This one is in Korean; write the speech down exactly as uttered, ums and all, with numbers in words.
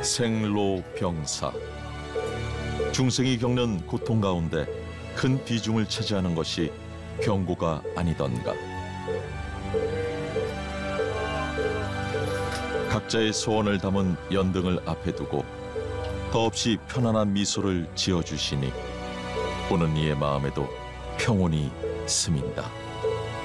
생로병사. 중생이 겪는 고통 가운데 큰 비중을 차지하는 것이 병고가 아니던가. 각자의 소원을 담은 연등을 앞에 두고 더없이 편안한 미소를 지어주시니 보는 이의 마음에도 평온이 스민다.